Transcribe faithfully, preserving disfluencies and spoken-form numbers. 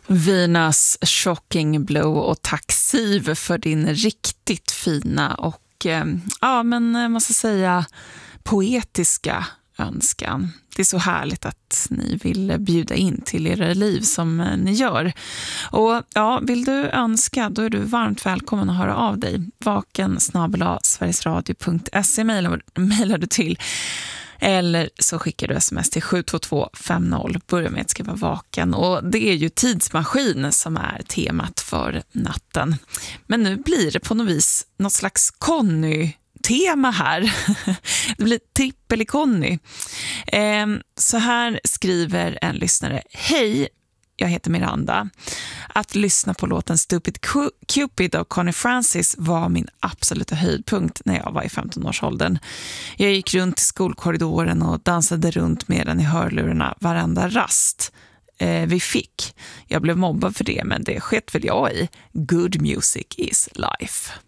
Venus, Shocking Blue och tack Siv för din riktigt fina och eh, ja men jag måste säga poetiska önskan. Det är så härligt att ni vill bjuda in till era liv som ni gör. Och ja, vill du önska, då är du varmt välkommen att höra av dig. vaken snabel-a sverigesradio punkt se mejlar du till. Eller så skickar du sms till sju två två fem noll. Börja med att skriva vaken. Och det är ju tidsmaskin som är temat för natten. Men nu blir det på något vis något slags Conny-tema här. Det blir trippel i Conny. Så här skriver en lyssnare. Hej, jag heter Miranda. Att lyssna på låten Stupid Cupid av Connie Francis var min absoluta höjdpunkt när jag var i femton-årsåldern. Jag gick runt i skolkorridoren och dansade runt med den i hörlurarna varenda rast eh, vi fick. Jag blev mobbad för det, men det skett väl jag i. Good music is life.